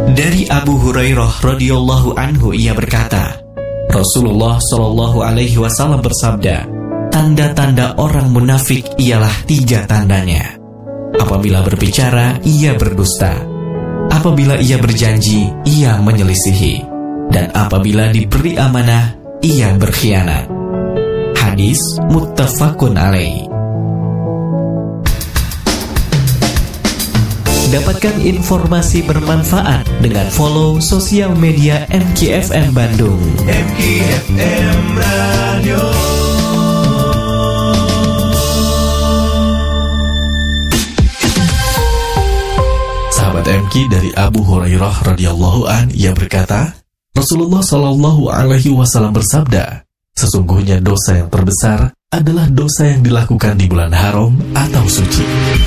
Dari Abu Hurairah radhiyallahu anhu ia berkata, Rasulullah shallallahu alaihi wasallam bersabda, tanda-tanda orang munafik ialah 3 tandanya. Apabila berbicara, ia berdusta. Apabila ia berjanji, ia menyelisihi. Dan apabila diberi amanah, ia berkhianat. Hadis muttafaqun alaih. Dapatkan informasi bermanfaat dengan follow sosial media MKFM Bandung. MKFM Radio. Sahabat MK, dari Abu Hurairah radhiyallahu an ia berkata, Rasulullah shallallahu alaihi wasallam bersabda, sesungguhnya dosa yang terbesar adalah dosa yang dilakukan di bulan haram atau suci.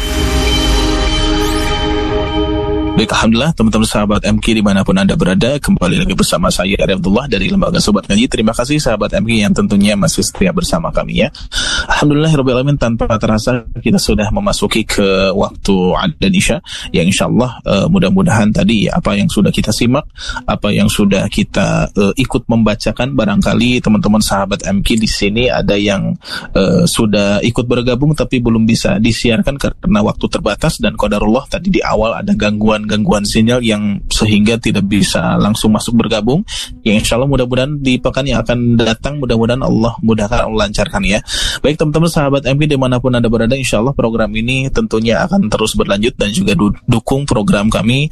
Baik, alhamdulillah teman-teman sahabat MK dimanapun Anda berada, kembali lagi bersama saya Arif Abdullah dari Lembaga Sobat Ngaji. Terima kasih sahabat MK yang tentunya masih setia bersama kami ya. Alhamdulillah Rabbil Alamin, tanpa terasa kita sudah memasuki ke waktu adzan Isya yang insyaallah mudah-mudahan tadi apa yang sudah kita simak, apa yang sudah kita ikut membacakan, barangkali teman-teman sahabat MK di sini ada yang sudah ikut bergabung tapi belum bisa disiarkan karena waktu terbatas, dan qadarullah tadi di awal ada gangguan sinyal yang sehingga tidak bisa langsung masuk bergabung. Yang insya Allah mudah-mudahan di pekan yang akan datang mudah-mudahan Allah mudahkan, Allah lancarkan ya. Baik teman-teman sahabat MK dimanapun Anda berada, insya Allah program ini tentunya akan terus berlanjut dan juga dukung program kami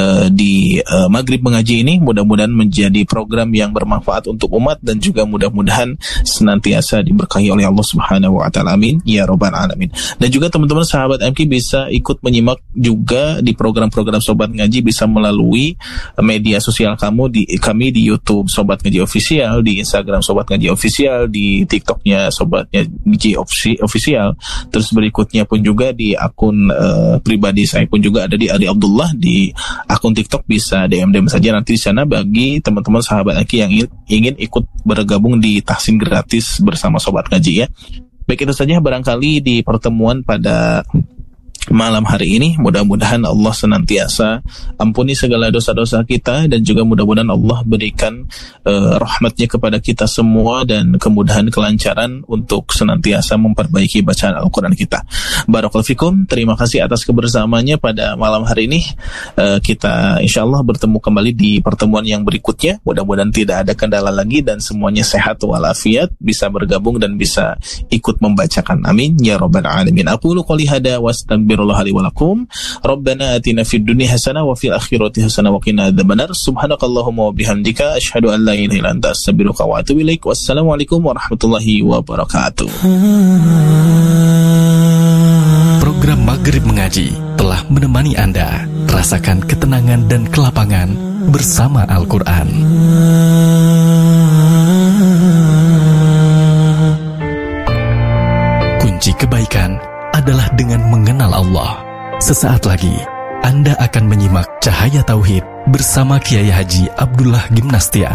di Maghrib Mengaji ini. Mudah-mudahan menjadi program yang bermanfaat untuk umat dan juga mudah-mudahan senantiasa diberkahi oleh Allah Subhanahu wa taala. Amin ya rabbal alamin. Dan juga teman-teman sahabat MK bisa ikut menyimak juga di program-program Sobat Ngaji bisa melalui media sosial kami di YouTube Sobat Ngaji Official, di Instagram Sobat Ngaji Official, di TikToknya Sobat Ngaji Official. Terus berikutnya pun juga di akun pribadi saya pun juga ada di Ali Abdullah di akun TikTok, bisa DM saja nanti di sana bagi teman-teman sahabat Ngaji yang ingin ikut bergabung di tahsin gratis bersama Sobat Ngaji ya. Baik, itu saja barangkali di pertemuan pada malam hari ini. Mudah-mudahan Allah senantiasa ampuni segala dosa-dosa kita dan juga mudah-mudahan Allah berikan rahmatnya kepada kita semua dan kemudahan kelancaran untuk senantiasa memperbaiki bacaan Al-Quran kita. Barakallahu fikum. Terima kasih atas kebersamaannya pada malam hari ini. Kita insyaAllah bertemu kembali di pertemuan yang berikutnya. Mudah-mudahan tidak ada kendala lagi dan semuanya sehat walafiat, bisa bergabung dan bisa ikut membacakan. Amin ya rabbal alamin. Aqulu qouli hada wastaghfirullah li wa lakum. Rabbana atina fid dunya hasanah wa fil akhirati hasanah wa qina adzabannar. Subhanakallahumma wa bihamdika asyhadu an la ilaha illa anta astaghfiruka wa atubu ilaik. Wassalamualaikum warahmatullahi wabarakatuh. Program Maghrib Mengaji telah menemani Anda rasakan ketenangan dan kelapangan bersama Al-Quran. Kunci kebaikan adalah dengan mengenal Allah. Sesaat lagi Anda akan menyimak Cahaya Tauhid bersama Kiai Haji Abdullah Gimnastiar.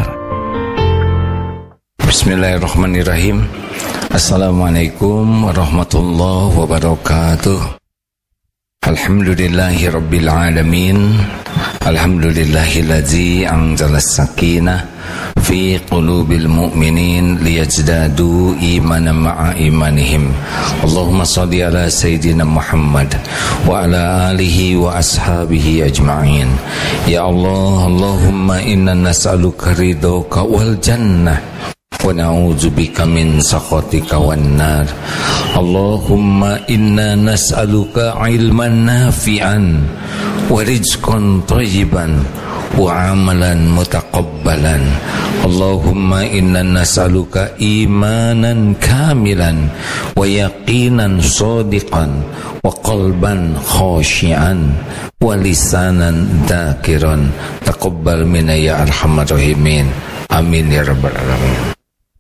Bismillahirrahmanirrahim. Assalamualaikum warahmatullahi wabarakatuh. Alhamdulillahi rabbil alamin. Alhamdulillahillazi anzalas sakinah fi qulubil mu'minin liyazdadu imanan ma'a imanihim. Allahumma salli ala Sayyidina Muhammad wa ala alihi wa ashabihi ajma'in. Ya Allah, Allahumma inna nas'aluka ridhoka wal jannah wa na'udzubika min sakhatika wan nar. Allahumma inna nas'aluka ilman nafi'an wa rizqan thayyiban wa amalan mutaqabbalan. Allahumma inna nas'aluka imanan kamilan wa yaqinan shadiqan wa qalban khashi'an wa lisanan dhakiran. Taqabbal minna ya arhamar rahimin. Amin ya rabbal alamin.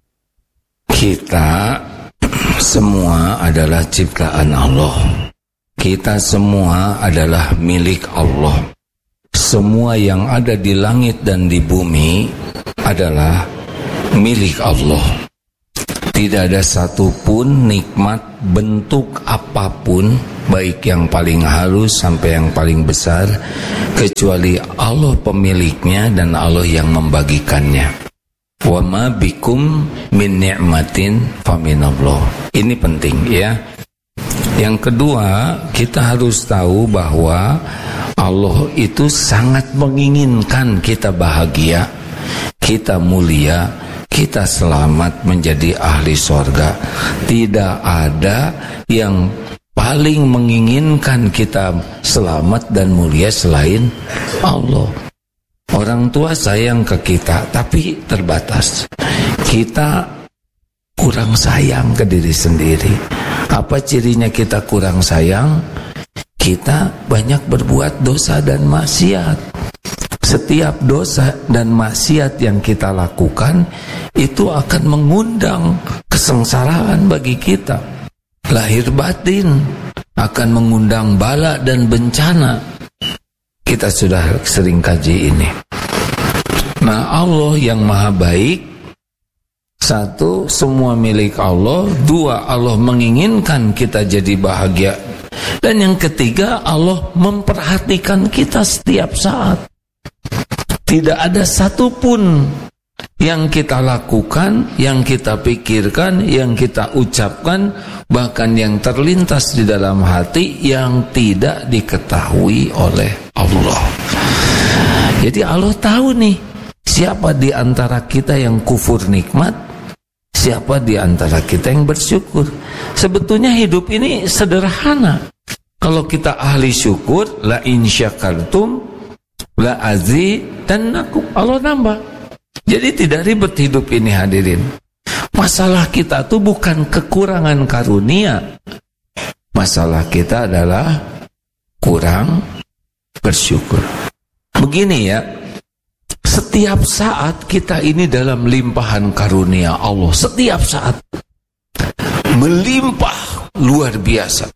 Kita semua adalah ciptaan Allah. Kita semua adalah milik Allah. Semua yang ada di langit dan di bumi adalah milik Allah. Tidak ada satupun nikmat bentuk apapun baik yang paling halus sampai yang paling besar, kecuali Allah pemiliknya dan Allah yang membagikannya. Wa ma bikum min ni'matin faminallah. Ini penting ya. Yang kedua, kita harus tahu bahwa Allah itu sangat menginginkan kita bahagia, kita mulia, kita selamat menjadi ahli surga. Tidak ada yang paling menginginkan kita selamat dan mulia selain Allah. Orang tua sayang ke kita, tapi terbatas. Kita kurang sayang ke diri sendiri. Apa cirinya kita kurang sayang? Kita banyak berbuat dosa dan maksiat. Setiap dosa dan maksiat yang kita lakukan itu akan mengundang kesengsaraan bagi kita. Lahir batin akan mengundang bala dan bencana. Kita sudah sering kaji ini. Nah, Allah yang maha baik, satu, semua milik Allah. Dua, Allah menginginkan kita jadi bahagia. Dan yang ketiga, Allah memperhatikan kita setiap saat. Tidak ada satupun yang kita lakukan, yang kita pikirkan, yang kita ucapkan, bahkan yang terlintas di dalam hati yang tidak diketahui oleh Allah. Jadi Allah tahu nih, siapa di antara kita yang kufur nikmat, siapa di antara kita yang bersyukur. Sebetulnya hidup ini sederhana. Kalau kita ahli syukur, la in syakartum la azidannakum, Allah nambah. Jadi tidak ribet hidup ini hadirin. Masalah kita tuh bukan kekurangan karunia. Masalah kita adalah kurang bersyukur. Begini ya, setiap saat kita ini dalam limpahan karunia Allah. Setiap saat melimpah luar biasa.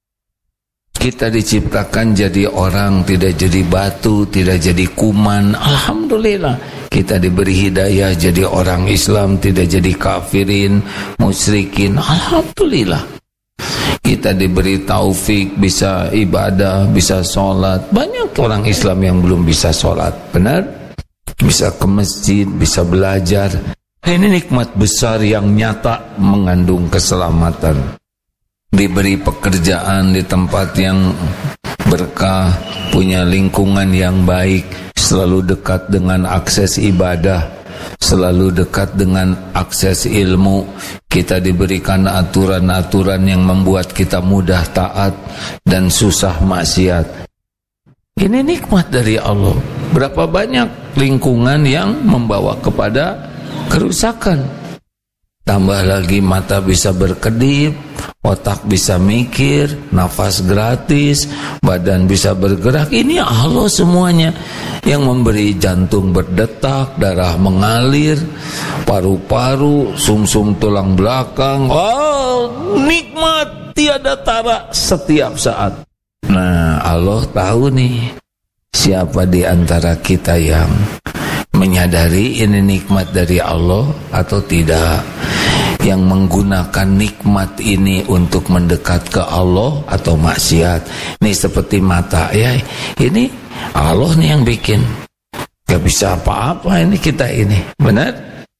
Kita diciptakan jadi orang, tidak jadi batu, tidak jadi kuman. Alhamdulillah. Kita diberi hidayah jadi orang Islam, tidak jadi kafirin, musyrikin. Alhamdulillah. Kita diberi taufik, bisa ibadah, bisa sholat. Banyak orang Islam yang belum bisa sholat, benar? Bisa ke masjid, bisa belajar. Ini nikmat besar yang nyata mengandung keselamatan. Diberi pekerjaan di tempat yang berkah, punya lingkungan yang baik, selalu dekat dengan akses ibadah, selalu dekat dengan akses ilmu. Kita diberikan aturan-aturan yang membuat kita mudah taat dan susah maksiat. Ini nikmat dari Allah. Berapa banyak lingkungan yang membawa kepada kerusakan. Tambah lagi mata bisa berkedip, otak bisa mikir, nafas gratis, badan bisa bergerak. Ini Allah semuanya yang memberi jantung berdetak, darah mengalir, paru-paru, sumsum tulang belakang. Oh, nikmat tiada tara setiap saat. Nah, Allah tahu nih siapa di antara kita yang menyadari ini nikmat dari Allah atau tidak, yang menggunakan nikmat ini untuk mendekat ke Allah atau maksiat. Ini seperti mata ya, ini Allah nih yang bikin, gak bisa apa-apa ini kita ini, benar?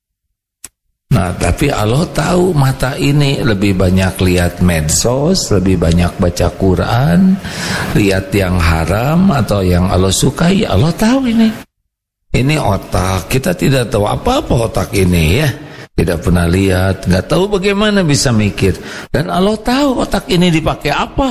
Nah, tapi Allah tahu mata ini lebih banyak lihat medsos, lebih banyak baca Quran, lihat yang haram atau yang Allah sukai. Allah tahu ini. Ini otak, kita tidak tahu apa-apa otak ini ya. Tidak pernah lihat, nggak tahu bagaimana bisa mikir. Dan Allah tahu otak ini dipakai apa.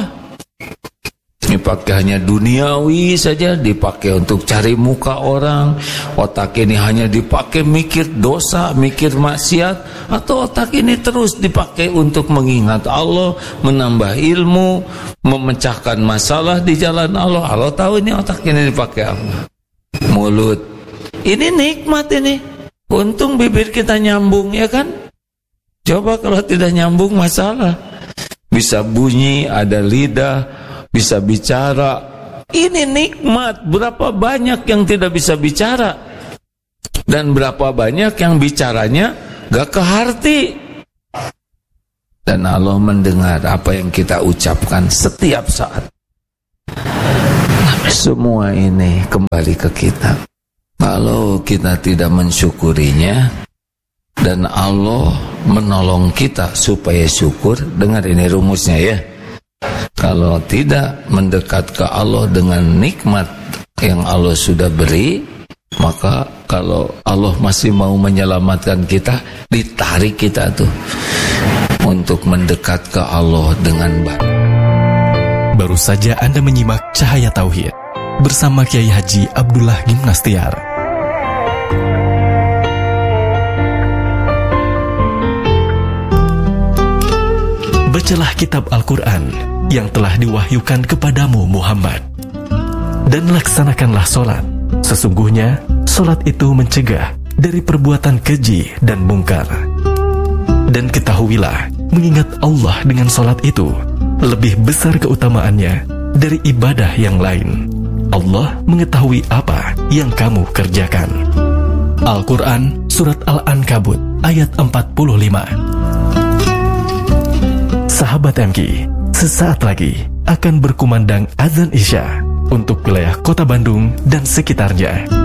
Dipakai hanya duniawi saja, dipakai untuk cari muka orang. Otak ini hanya dipakai mikir dosa, mikir maksiat. Atau otak ini terus dipakai untuk mengingat Allah, menambah ilmu, memecahkan masalah di jalan Allah. Allah tahu ini otak ini dipakai apa. Mulut, ini nikmat ini. Untung bibir kita nyambung ya kan. Coba kalau tidak nyambung masalah. Bisa bunyi, ada lidah, bisa bicara. Ini nikmat. Berapa banyak yang tidak bisa bicara, dan berapa banyak yang bicaranya gak ke hati. Dan Allah mendengar apa yang kita ucapkan setiap saat. Semua ini kembali ke kita. Kalau kita tidak mensyukurinya dan Allah menolong kita supaya syukur, dengar ini rumusnya ya. Kalau tidak mendekat ke Allah dengan nikmat yang Allah sudah beri, maka kalau Allah masih mau menyelamatkan kita, ditarik kita tuh untuk mendekat ke Allah dengan baik. Baru saja Anda menyimak Cahaya Tauhid bersama Kiai Haji Abdullah Gimnastiar. Bacalah kitab Al-Quran yang telah diwahyukan kepadamu Muhammad, dan laksanakanlah solat. Sesungguhnya solat itu mencegah dari perbuatan keji dan mungkar. Dan ketahuilah, mengingat Allah dengan solat itu lebih besar keutamaannya dari ibadah yang lain. Allah mengetahui apa yang kamu kerjakan. Al-Quran Surat Al-Ankabut ayat 45. Sahabat MK, sesaat lagi akan berkumandang azan Isya untuk wilayah Kota Bandung dan sekitarnya.